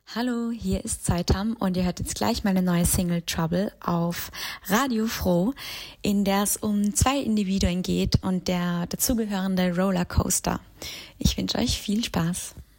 Hallo, hier ist Zeitam und ihr hört jetzt gleich meine neue Single Trouble auf Radio Froh, in der es um 2 Individuen geht und der dazugehörende Rollercoaster. Ich wünsche euch viel Spaß.